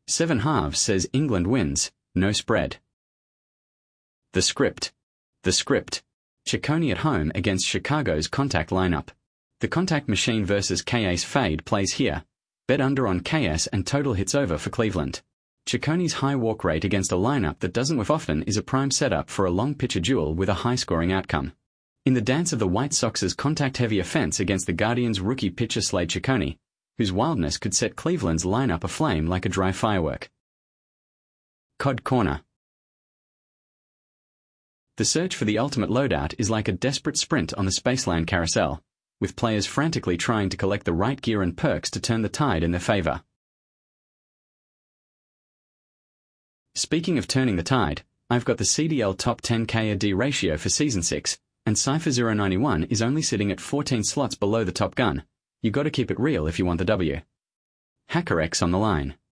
7 halves says England wins, no spread. The script. The script. Ciccone at home against Chicago's contact lineup. The contact machine versus K-Ace fade plays here. Bet under on KS and total hits over for Cleveland. Ciccone's high walk rate against a lineup that doesn't whiff often is a prime setup for a long pitcher duel with a high-scoring outcome. In the dance of the White Sox's contact-heavy offense against the Guardians' rookie pitcher Slade Ciccone, whose wildness could set Cleveland's lineup aflame like a dry firework. Cod Corner. The search for the ultimate loadout is like a desperate sprint on the Spaceland carousel, with players frantically trying to collect the right gear and perks to turn the tide in their favor. Speaking of turning the tide, I've got the CDL Top 10 KD ratio for Season 6, and Cypher 091 is only sitting at 14 slots below the Top Gun. You gotta keep it real if you want the W. HackerX on the line.